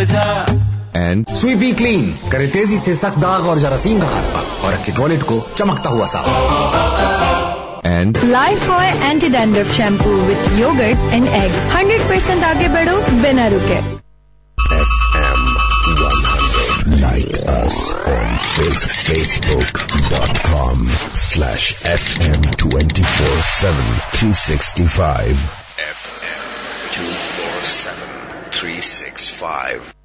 वजह। And स्वीपी clean करे तेजी से सख्त दाग और जरासीम का खात्मा और रखे टॉयलेट को चमकता हुआ साफ। And Lifebuoy anti dandruff shampoo with yogurt and egg. 100% आगे बढ़ो बिना रुके। FM 100. Like us on Facebook.com/FM 24/7 365. FM 24/7 365.